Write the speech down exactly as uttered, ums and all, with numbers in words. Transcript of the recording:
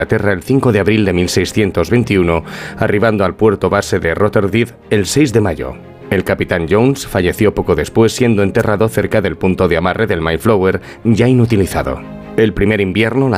Inglaterra el cinco de abril de mil seiscientos veintiuno, arribando al puerto base de Rotterdam el seis de mayo. El capitán Jones falleció poco después, siendo enterrado cerca del punto de amarre del Mayflower, ya inutilizado. El primer invierno, la